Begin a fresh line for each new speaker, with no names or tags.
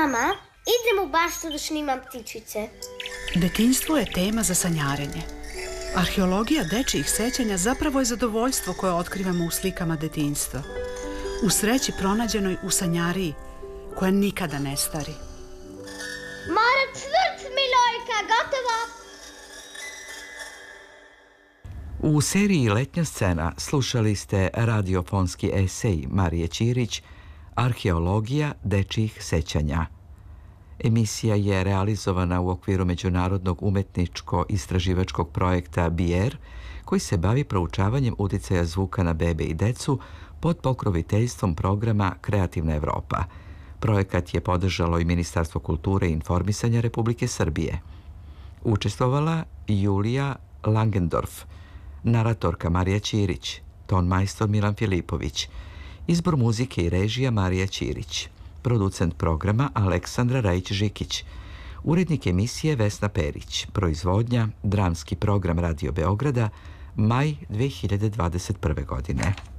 Mama, idem u baštu da snimam ptičice.
Detinjstvo je tema za sanjarenje. Arheologija dečijih sećanja zapravo je zadovoljstvo koje otkrivamo u slikama detinjstva. U sreći pronađenoj u sanjariji, koja nikada ne stari.
Moram cvrt, Milojka, gotovo!
U seriji Letnja scena slušali ste radiofonski esej Marije Ćirić Arheologija dečijih sećanja. Emisija je realizovana u okviru međunarodnog umetničko-istraživačkog projekta BIER, koji se bavi proučavanjem uticaja zvuka na bebe i decu pod pokroviteljstvom programa Kreativna Evropa. Projekat je podržalo i Ministarstvo kulture i informisanja Republike Srbije. Učestvovala Julija Langendorf, naratorka Marija Ćirić, tonmajstor Milan Filipović, izbor muzike i režija Marija Ćirić, producent programa Aleksandra Rajić-Žikić, urednik emisije Vesna Perić, proizvodnja Dramski program Radio Beograda, maj 2021. godine.